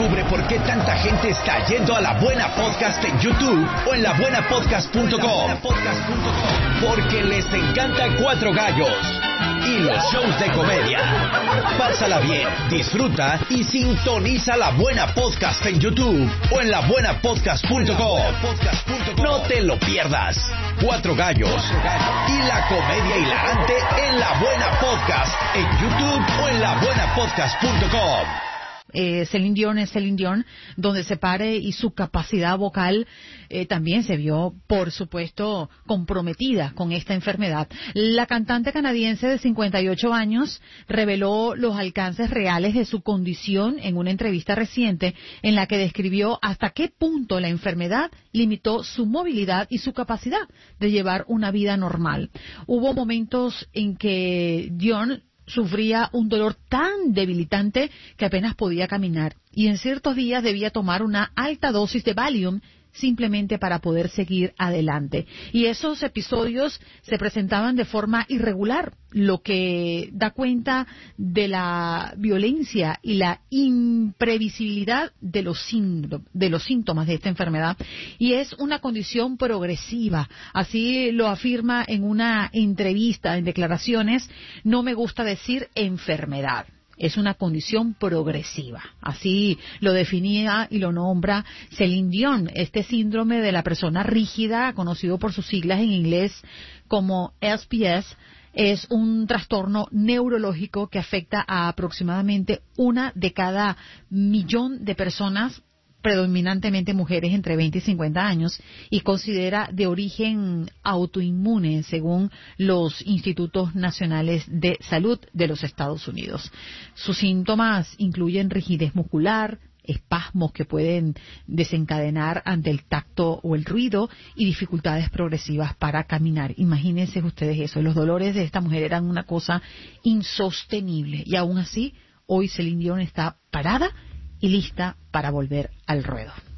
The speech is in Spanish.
Descubre por qué tanta gente está yendo a La Buena Podcast en YouTube o en labuenapodcast.com. Porque les encanta Cuatro Gallos y los shows de comedia. Pásala bien, disfruta y sintoniza La Buena Podcast en YouTube o en labuenapodcast.com. No te lo pierdas. Cuatro Gallos y la comedia hilarante en La Buena Podcast en YouTube o en labuenapodcast.com. Celine Dion es Celine Dion, donde se pare, y su capacidad vocal también se vio, por supuesto, comprometida con esta enfermedad. La cantante canadiense de 58 años reveló los alcances reales de su condición en una entrevista reciente en la que describió hasta qué punto la enfermedad limitó su movilidad y su capacidad de llevar una vida normal. Hubo momentos en que Dion sufría un dolor tan debilitante que apenas podía caminar, y en ciertos días debía tomar una alta dosis de Valium simplemente para poder seguir adelante. Y esos episodios se presentaban de forma irregular, lo que da cuenta de la violencia y la imprevisibilidad de los síntomas de esta enfermedad. Y es una condición progresiva, así lo afirma en una entrevista, en declaraciones: no me gusta decir enfermedad. Es una condición progresiva. Así lo definía y lo nombra Celine Dion. Este síndrome de la persona rígida, conocido por sus siglas en inglés como SPS, es un trastorno neurológico que afecta a aproximadamente 1 de cada 1.000.000 de personas, predominantemente mujeres entre 20 y 50 años, y considera de origen autoinmune según los Institutos Nacionales de Salud de los Estados Unidos. Sus síntomas incluyen rigidez muscular, espasmos que pueden desencadenar ante el tacto o el ruido y dificultades progresivas para caminar. Imagínense ustedes eso. Los dolores de esta mujer eran una cosa insostenible, y aún así hoy Celine Dion está parada y lista para volver al ruedo.